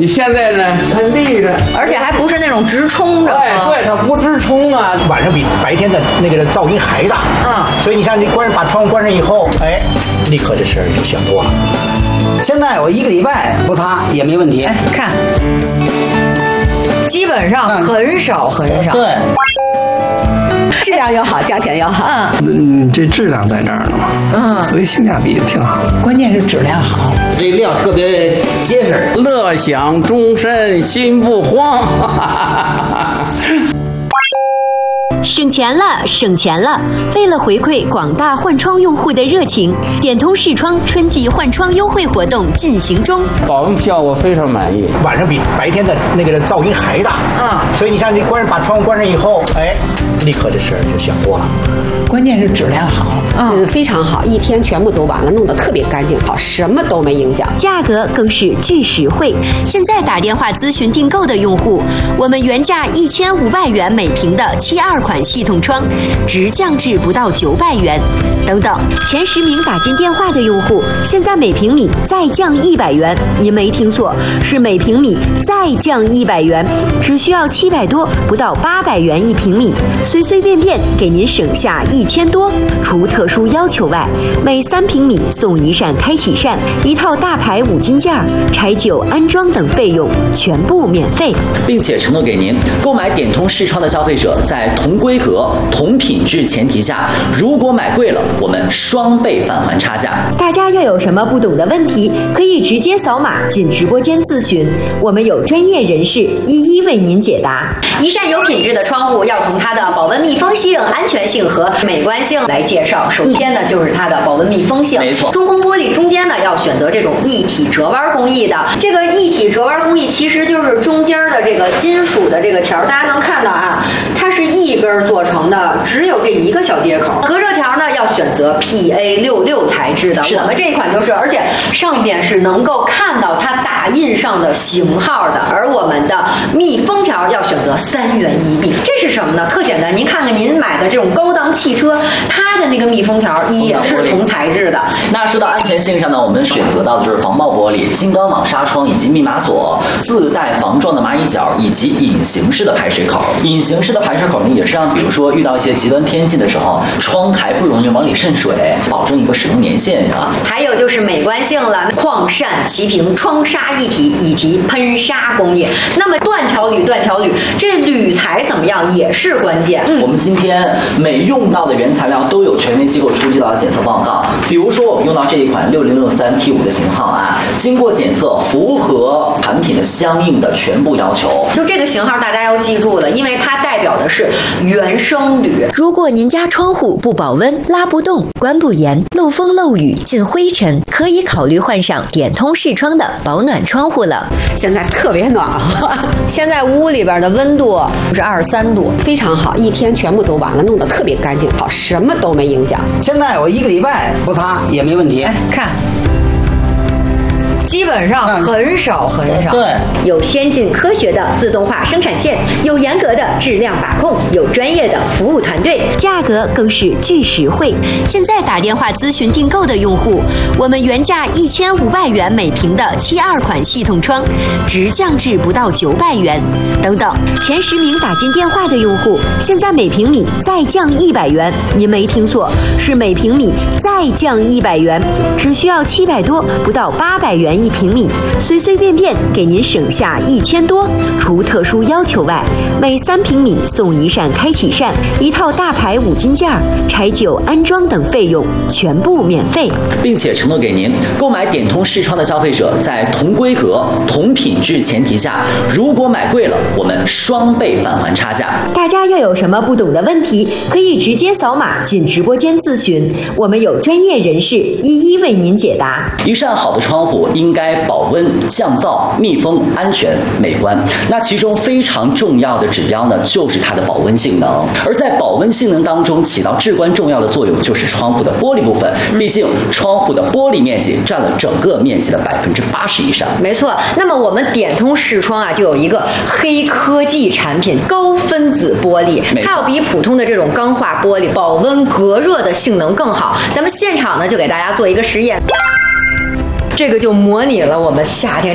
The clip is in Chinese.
你现在呢，它立着， 而且还不是那种直冲着。 对，它不直冲啊。 晚上比白天的那个噪音还大。所以你像你把窗户关上以后，立刻这事儿就想多了。 现在我1个礼拜不擦也没问题。 看，基本上很少。 对。 质量要好，价钱要好。 这质量在这儿呢嘛。所以性价比挺好。 关键是质量好， 这料特别结实。 乐享终身心不慌。 省钱了！为了回馈广大换窗用户的热情，点通视窗春季换窗优惠活动进行中。 保温效果非常满意， 晚上比白天的那个噪音还大。所以你像你把窗户关上以后，立刻这事儿就想多了。 关键是质量好。 非常好，一天全部都完了，弄得特别干净，好，什么都没影响。 价格更是巨实惠。现在打电话咨询订购的用户，我们原价1500元每平的72款系统窗，直降至不到900元。等等，前10名打进电话的用户，现在每平米再降100元。您没听错，是每平米再降100元，只需要700多，不到800元1平米，随随便便给您省下1000多。除特殊要求外，每3平米送1扇开启扇、1套大牌5金件、拆旧安装等费用全部免费， 并且承诺给您，购买点通视窗的消费者，在同规格、同品质前提下，如果买贵了，我们双倍返还差价。 大家要有什么不懂的问题，可以直接扫码进直播间咨询，我们有专业人士一一为您解答。 一扇有品质的窗户要从它的保温密封性、安全性和美观性来介绍。首先呢，就是它的保温密封性。 没错， 中空玻璃中间呢要选择这种一体折弯工艺的。这个一体折弯工艺其实就是中间的这个金属的这个条，大家能看到啊，它是一根做成的，只有这一个小接口。隔热条呢要选择 PA66 材质的，我们这一款就是，而且上边是能够看到它打印上的型号的。而我们的密封条要选择3元1币，这是什么呢？特简单，您看看您买的这种高档汽车，它的那个密封条也是同材质的。 那说到安全性上呢，我们选择到的就是防爆玻璃、金刚网纱窗以及密码锁，自带防撞的蚂蚁脚以及隐形式的排水口。隐形式的排水口呢，也是让比如说遇到一些极端天气的时候，窗台不容易往里渗水，保证一个使用年限啊。 还有就是美观性了，矿扇齐平、窗纱一体以及喷砂工艺。那么断桥铝，这铝材怎么样也是关键。 我们今天每用到的原材料都有权威机构出具到的检测报告。比如说我们用到这一款6063T5的型号啊，经过检测符合产品的相应的全部要求。 就这个型号大家要记住了，因为它代表的是原生铝。 如果您家窗户不保温、拉不动、关不严、漏风漏雨、进灰尘，可以考虑换上点通视窗的保暖窗户了。 现在特别暖和， 现在屋里边的温度是23度， 非常好，一天全部都完了，弄得特别干净，好，什么都没影响。 现在我1个礼拜不擦也没问题。 看。基本上很少。 对， 有先进科学的自动化生产线，有严格的质量把控，有专业的服务团队，价格更是巨实惠。现在打电话咨询订购的用户，我们原价1500元每平的72款系统窗，直降至不到900元。等等，前10名打进电话的用户，现在每平米再降100元。您没听错，是每平米再降100元，只需要700多，不到800元1平米，随随便便给您省下1000多。除特殊要求外，每3平米送1扇开启扇、1套大牌5金件、拆旧安装等费用全部免费， 并且承诺给您，购买点通视窗的消费者，在同规格、同品质前提下，如果买贵了，我们双倍返还差价。 大家要有什么不懂的问题，可以直接扫码进直播间咨询，我们有专业人士一一为您解答。 一扇好的窗户应该保温、降噪、密封、安全、美观。那其中非常重要的指标呢，就是它的保温性能。而在保温性能当中起到至关重要的作用，就是窗户的玻璃部分。毕竟窗户的玻璃面积占了整个面积的80%以上。 没错。那么我们点通视窗啊，就有一个黑科技产品高分子玻璃，它要比普通的这种钢化玻璃保温隔热的性能更好。咱们现场呢就给大家做一个实验，这个就模拟了我们夏天